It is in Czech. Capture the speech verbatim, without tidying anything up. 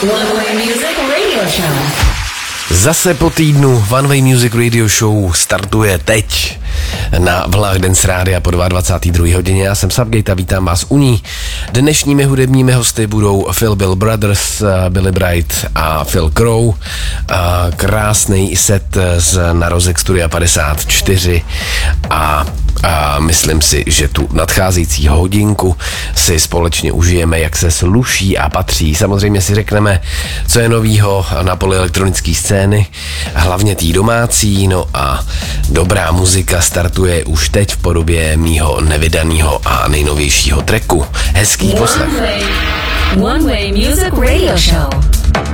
One Way Music Radio Show. Zase po týdnu One Way Music Radio Show startuje teď na vlnách Dance Rádia po dvacáté druhé hodině. Já jsem Subgate a vítám vás u ní. Dnešními hudebními hosty budou Phil Bill Brothers, Billy Bright a Phil Crow. Krásný set z narozek Studia padesát čtyři a A myslím si, že tu nadcházející hodinku si společně užijeme, jak se sluší a patří. Samozřejmě si řekneme, co je novýho na poli elektronické scény, hlavně tý domácí, no a dobrá muzika startuje už teď v podobě mýho nevydaného a nejnovějšího tracku. Hezký poslech. One Way, One Way Music Radio Show.